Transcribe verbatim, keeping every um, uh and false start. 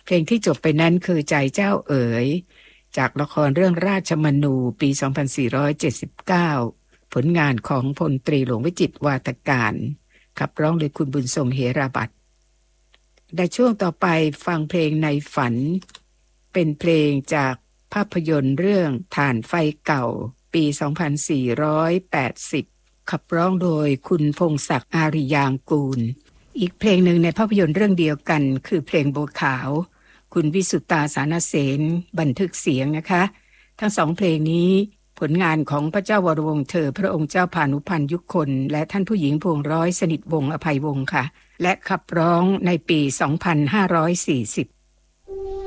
เพลงที่จบไปนั้นคือใจเจ้าเอ๋ยจากละครเรื่องราชมนูปีสองพันสี่ร้อยเจ็ดสิบเก้าผลงานของพลตรีหลวงวิจิตรวาทการขับร้องโดยคุณบุญทรงเฮราบัตรในช่วงต่อไปฟังเพลงในฝันเป็นเพลงจากภาพยนตร์เรื่องถ่านไฟเก่าปีสองพันสี่ร้อยแปดสิบขับร้องโดยคุณพงศักดิ์อาริยางกูลอีกเพลงหนึ่งในภาพยนตร์เรื่องเดียวกันคือเพลงบัวขาวคุณวิสุตตาสานเสนบันทึกเสียงนะคะทั้งสองเพลงนี้ผลงานของพระเจ้าวรวงศ์เธอพระองค์เจ้าพานุพันธ์ยุคลและท่านผู้หญิงพวงร้อยสนิทวงศ์อภัยวงศ์ค่ะและขับร้องในปีสองพันห้าร้อยสี่สิบ